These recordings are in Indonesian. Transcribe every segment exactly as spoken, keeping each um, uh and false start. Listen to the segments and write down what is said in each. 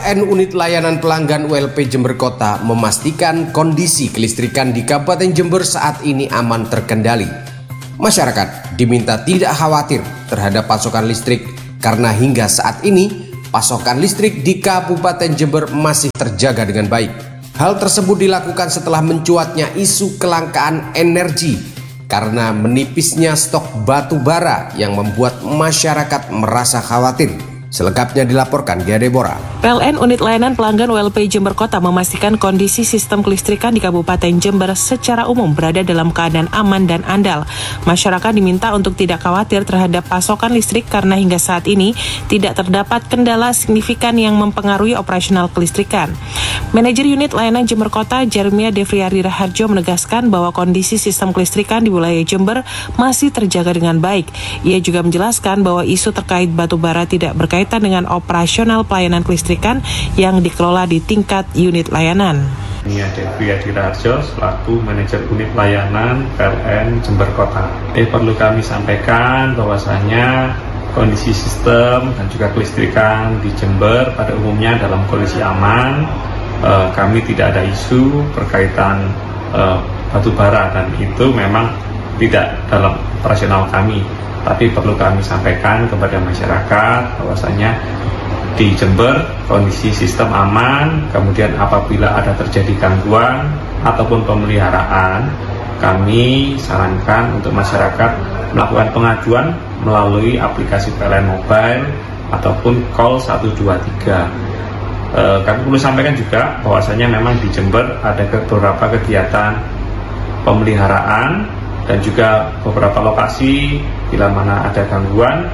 N Unit Layanan Pelanggan U L P Jember Kota memastikan kondisi kelistrikan di Kabupaten Jember saat ini aman terkendali. Masyarakat diminta tidak khawatir terhadap pasokan listrik karena hingga saat ini pasokan listrik di Kabupaten Jember masih terjaga dengan baik. Hal tersebut dilakukan setelah mencuatnya isu kelangkaan energi karena menipisnya stok batu bara yang membuat masyarakat merasa khawatir. Selengkapnya dilaporkan Gia Deborah. P L N Unit Layanan Pelanggan U L P Jember Kota memastikan kondisi sistem kelistrikan di Kabupaten Jember secara umum berada dalam keadaan aman dan andal. Masyarakat diminta untuk tidak khawatir terhadap pasokan listrik karena hingga saat ini tidak terdapat kendala signifikan yang mempengaruhi operasional kelistrikan. Manajer Unit Layanan Jember Kota, Jeremia Devriari Raharjo, menegaskan bahwa kondisi sistem kelistrikan di wilayah Jember masih terjaga dengan baik. Ia juga menjelaskan bahwa isu terkait batu bara tidak berkaitan dengan operasional pelayanan kelistrikan yang dikelola di tingkat unit layanan. Ini ada Devriari Raharjo selaku manajer unit layanan P L N Jember Kota. Eh, perlu kami sampaikan bahwasanya kondisi sistem dan juga kelistrikan di Jember pada umumnya dalam kondisi aman. E, kami tidak ada isu berkaitan e, batu bara dan itu memang tidak dalam operasional kami. Tapi perlu kami sampaikan kepada masyarakat bahwasanya di Jember kondisi sistem aman, kemudian apabila ada terjadi gangguan ataupun pemeliharaan, kami sarankan untuk masyarakat melakukan pengaduan melalui aplikasi P L N Mobile ataupun call satu dua tiga. E, kami perlu sampaikan juga bahwasanya memang di Jember ada beberapa kegiatan pemeliharaan dan juga beberapa lokasi bila mana ada gangguan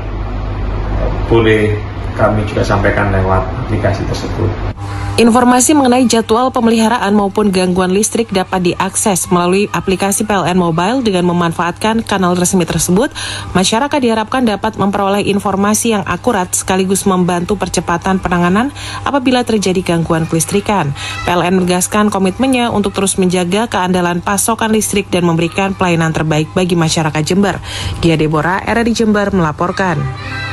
boleh kami juga sampaikan lewat aplikasi tersebut. Informasi mengenai jadwal pemeliharaan maupun gangguan listrik dapat diakses melalui aplikasi P L N Mobile. Dengan memanfaatkan kanal resmi tersebut, masyarakat diharapkan dapat memperoleh informasi yang akurat sekaligus membantu percepatan penanganan apabila terjadi gangguan kelistrikan. P L N menegaskan komitmennya untuk terus menjaga keandalan pasokan listrik dan memberikan pelayanan terbaik bagi masyarakat Jember. Gia Deborah, R R I Jember melaporkan.